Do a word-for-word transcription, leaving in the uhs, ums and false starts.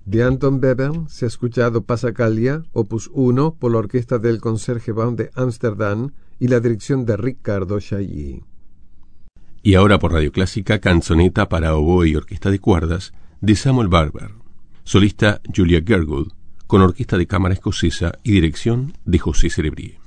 De Anton Webern se ha escuchado Passacaglia, opus uno, por la orquesta del Concertgebouw de Ámsterdam y la dirección de Riccardo Chailly. Y ahora por Radio Clásica, canzoneta para oboe y orquesta de cuerdas de Samuel Barber. Solista Julia Gergud, con orquesta de cámara escocesa y dirección de José Cerebrí.